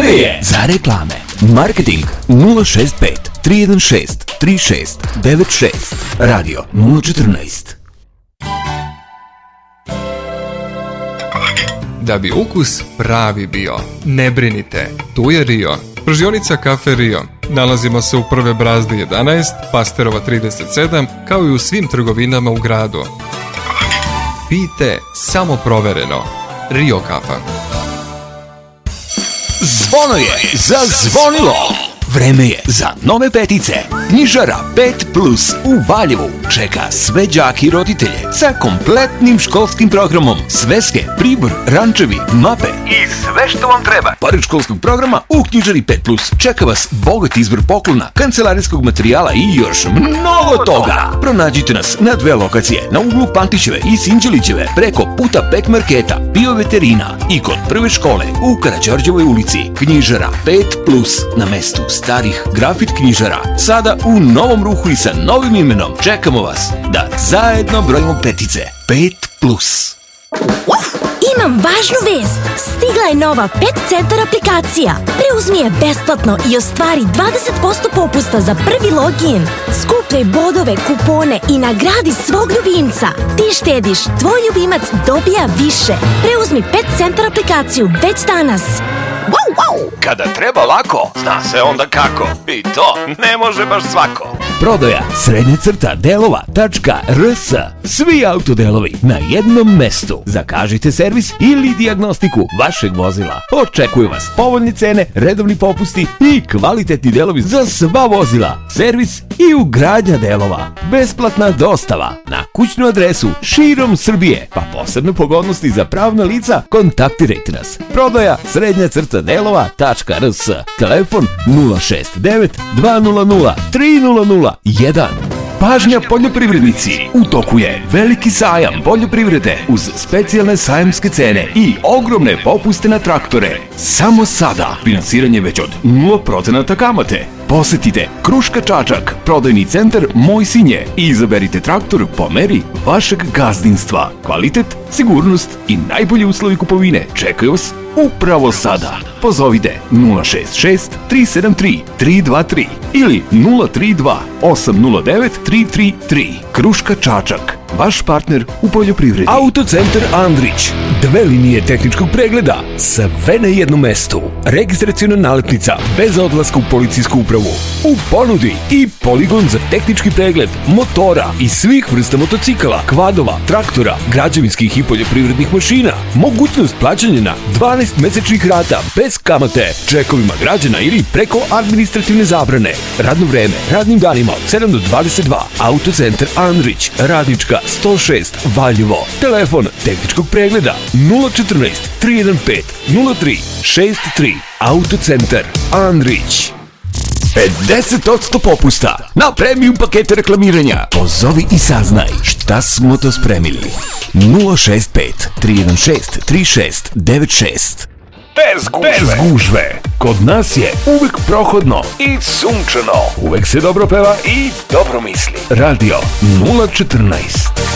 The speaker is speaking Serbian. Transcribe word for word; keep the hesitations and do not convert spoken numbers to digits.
Vreme je za reklame. Marketing nula šest pet tri jedan šest tri šest devet šest. Radio nula četrnaest. Da bi ukus pravi bio, ne brinite, tu je Rio. Pržionica Kafe Rio. Nalazimo se u Prve Brazde jedanaest, Pasterova trideset sedam, kao i u svim trgovinama u gradu. Pijte samo provereno. Rio kafa. Zvono je zazvonilo. Vreme je za nove petice. Knjižara pet plus u Valjevu čeka sve đake i roditelje sa kompletnim školskim programom. Sveske, pribor, rančevi, mape i sve što vam treba. Pored školskog programa u Knjižari pet plus čeka vas bogat izbor poklona, kancelarijskog materijala i još mnogo toga. Pronađite nas na dve lokacije, na uglu Pantićeve i Sinđelićeve, preko puta Pek marketa, bioveterina i kod prve škole u Karađorđevoj ulici. Knjižara pet plus na mestu starih grafit knjižara, sada u novom ruhu i sa novim imenom. Čekamo vas da zajedno brojimo petice. pet plus. Uf, imam važnu vest. Stigla je nova Pet Centar aplikacija. Preuzmi je besplatno i ostvari dvadeset posto popusta za prvi login. Skupljaj bodove, kupone i nagradi svog ljubimca. Ti štediš, tvoj ljubimac dobija više. Preuzmi Pet Centar aplikaciju već danas. Wow, wow. Kada treba lako, zna se onda kako. I to ne može baš svako. Prodaja srednja crta delova.rs. Svi autodelovi na jednom mestu. Zakažite servis ili dijagnostiku vašeg vozila. Očekuju vas povoljne cene, redovni popusti i kvalitetni delovi za sva vozila. Servis i ugradnja delova. Besplatna dostava na kućnu adresu širom Srbije. Pa posebne pogodnosti za pravna lica, kontaktirajte nas. Prodaja srednja crta delova.rs. Telefon nula šest devet dva nula nula tri nula nula jedan. Pažnja poljoprivrednici, u toku je veliki sajam poljoprivrede uz specijalne sajamske cene i ogromne popuste na traktore. Samo sada finansiranje već od nula procenata kamate. Posetite Kruška Čačak, prodajni centar Moj Sinje i izaberite traktor po meri vašeg gazdinstva. Kvalitet, sigurnost i najbolji uslovi kupovine čekaju vas upravo sada. Pozovite nula šest šest tri sedam tri tri dva tri ili nula tri dva osam nula devet tri tri tri. Kruška Čačak, vaš partner u poljoprivredi. Autocentar Andrić, dve linije tehničkog pregleda, sve na jednom mestu. Registraciona naletnica bez odlaska u policijsku upravu. U ponudi i poligon za tehnički pregled motora i svih vrsta motocikala, kvadova, traktora, građevinskih i poljoprivrednih mašina. Mogućnost plaćanja na dvanaest mesečnih rata bez kamate, čekovima građana ili preko administrativne zabrane. Radno vreme, radnim danima od sedam do dvadeset dva. Autocentar Andrić, Radnička sto šest, Valjevo. Telefon tehničkog pregleda nula četrnaest tri jedan pet nula tri šest tri. Autocentar Andrić. pedeset posto popusta na premium pakete reklamiranja. Pozovi i saznaj šta smo to spremili. nula šest pet tri jedan šest tri šest devet šest. Bez gužve. Bez gužve. Kod nas je uvek prohodno i sunčano. Uvek se dobro peva i dobro misli. Radio nula četrnaest.